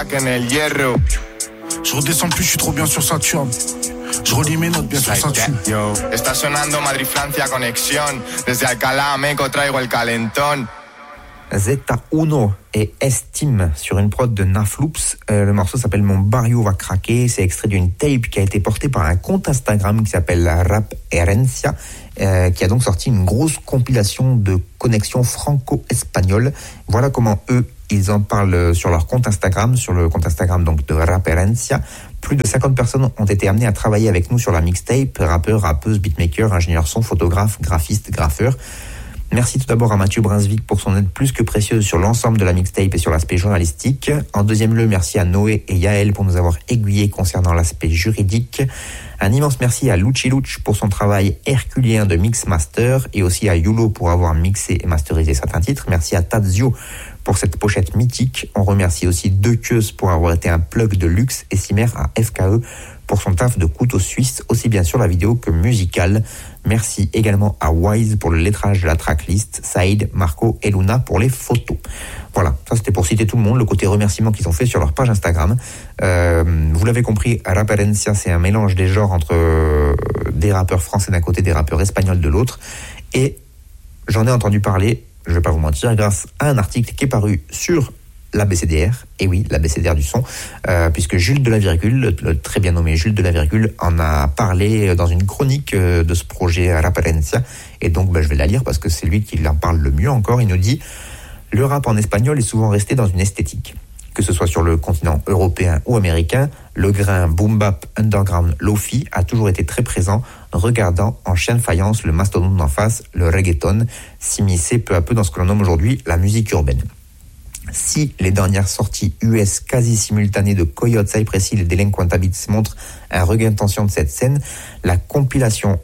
saquen el hierro. Je redescends plus, je suis trop bien sur Saturne. Je relis mes notes bien sur Saturne. Yo, está sonando Madrid-Francia conexión. Desde Alcalá a Meco traigo el calentón. Zeta Uno et Estime sur une prod de Nafloops. Le morceau s'appelle Mon Barrio va craquer. C'est extrait d'une tape qui a été portée par un compte Instagram qui s'appelle Rap Herencia, qui a donc sorti une grosse compilation de connexions franco-espagnoles. Voilà comment eux, ils en parlent sur leur compte Instagram, sur le compte Instagram donc de Rap Herencia. Plus de 50 personnes ont été amenées à travailler avec nous sur la mixtape. Rappeurs, rappeuses, beatmakers, ingénieurs son, photographes, graphistes, graffeurs. Merci tout d'abord à Mathieu Brunswick pour son aide plus que précieuse sur l'ensemble de la mixtape et sur l'aspect journalistique. En deuxième lieu, merci à Noé et Yael pour nous avoir aiguillés concernant l'aspect juridique. Un immense merci à Luchi Luch pour son travail herculien de mix master et aussi à Yulo pour avoir mixé et masterisé certains titres. Merci à Tazio pour cette pochette mythique. On remercie aussi Dequeuse pour avoir été un plug de luxe et Simer à FKE pour son taf de couteau suisse, aussi bien sur la vidéo que musicale. Merci également à Wise pour le lettrage de la tracklist, Saïd, Marco et Luna pour les photos. Voilà, ça c'était pour citer tout le monde, le côté remerciement qu'ils ont fait sur leur page Instagram. Vous l'avez compris, Rap Herencia, c'est un mélange des genres entre des rappeurs français d'un côté, des rappeurs espagnols de l'autre. Et j'en ai entendu parler, je ne vais pas vous mentir, grâce à un article qui est paru sur l'ABCDR, et oui, l'ABCDR du son, puisque Jules de la Virgule, le très bien nommé Jules de la Virgule, en a parlé dans une chronique de ce projet Rap Herencia, et donc je vais la lire parce que c'est lui qui en parle le mieux encore. Il nous dit « Le rap en espagnol est souvent resté dans une esthétique. Que ce soit sur le continent européen ou américain, le grain boom-bap, underground, lo-fi a toujours été très présent, regardant en chien de faïence le mastodonte d'en face, le reggaeton, s'immiscer peu à peu dans ce que l'on nomme aujourd'hui la musique urbaine. Si les dernières sorties US quasi simultanées de Coyote, Cypress Hill et Delinquent Habits montrent un regain de tension de cette scène, la compilation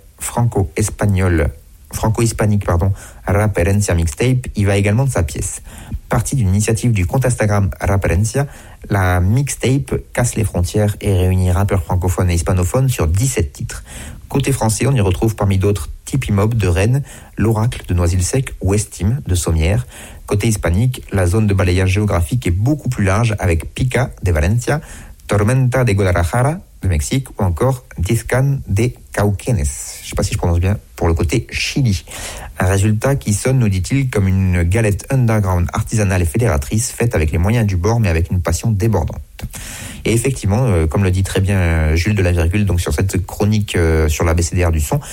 franco-hispanique, Rap Herencia Mixtape, y va également de sa pièce. Partie d'une initiative du compte Instagram Rap Herencia, la mixtape casse les frontières et réunit rappeurs francophones et hispanophones sur 17 titres. Côté français, on y retrouve parmi d'autres Tipeee Mob de Rennes, L'Oracle de Noisy-le-Sec ou Estime de Sommières. Côté hispanique, la zone de balayage géographique est beaucoup plus large avec Pica de Valencia, Tormenta de Guadalajara de Mexique ou encore Discan de Cauquenes. Je ne sais pas si je prononce bien pour le côté Chili. Un résultat qui sonne, nous dit-il, comme une galette underground artisanale et fédératrice faite avec les moyens du bord mais avec une passion débordante. Et effectivement, comme le dit très bien Jules de la Virgule, donc sur cette chronique sur l'ABCDR du son,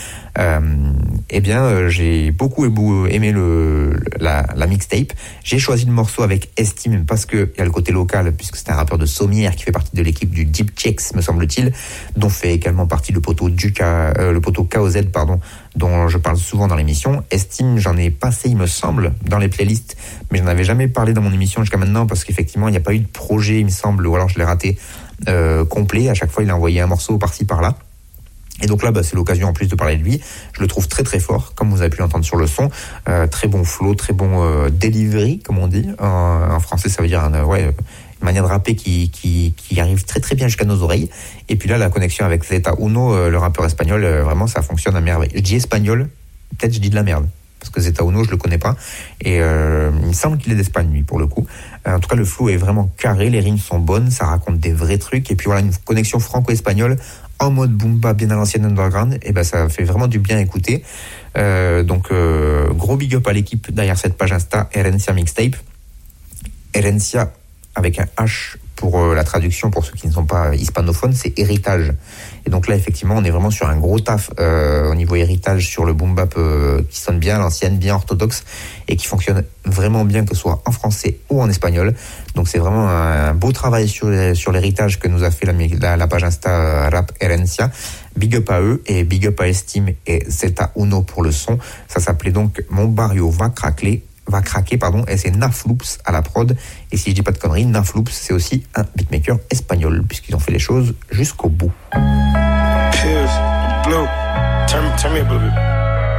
j'ai beaucoup aimé la mixtape. J'ai choisi le morceau avec Estime parce qu'il y a le côté local, puisque c'est un rappeur de Sommières qui fait partie de l'équipe du Deep Checks, me semble-t-il, dont fait également partie le poteau KOZ, dont je parle souvent dans l'émission. Estime, j'en ai passé, il me semble, dans les playlists, mais je n'en avais jamais parlé dans mon émission jusqu'à maintenant parce qu'effectivement, il n'y a pas eu de projet, il me semble, ou alors je l'ai raté complet. À chaque fois, il a envoyé un morceau par-ci, par-là. Et donc là, c'est l'occasion en plus de parler de lui. Je le trouve très très fort, comme vous avez pu l'entendre sur le son. Très bon flow, très bon delivery, comme on dit. En français, ça veut dire une manière de rapper qui arrive très très bien jusqu'à nos oreilles. Et puis là, la connexion avec Zeta Uno, le rappeur espagnol, vraiment, ça fonctionne à merveille. Je dis espagnol, peut-être je dis de la merde. Parce que Zeta Uno, je le connais pas. Et il me semble qu'il est d'Espagne, lui, pour le coup. En tout cas, le flow est vraiment carré, les rimes sont bonnes, ça raconte des vrais trucs. Et puis voilà, une connexion franco-espagnole en mode boomba bien à l'ancienne underground. Et ça fait vraiment du bien écouter. Donc, gros big up à l'équipe derrière cette page Insta, Herencia Mixtape. Herencia avec un H pour la traduction, pour ceux qui ne sont pas hispanophones, c'est héritage. Et donc là, effectivement, on est vraiment sur un gros taf au niveau héritage sur le boom bap qui sonne bien à l'ancienne, bien orthodoxe et qui fonctionne vraiment bien, que ce soit en français ou en espagnol. Donc c'est vraiment un beau travail sur l'héritage que nous a fait la page Insta Rap Herencia. Big up à eux et big up à Estime et Zeta Uno pour le son. Ça s'appelait donc Mon Barrio va craquer, et c'est Nafloops à la prod. Et si je dis pas de conneries, Nafloops, c'est aussi un beatmaker espagnol, puisqu'ils ont fait les choses jusqu'au bout. Pills, blue, turn me up a little bit.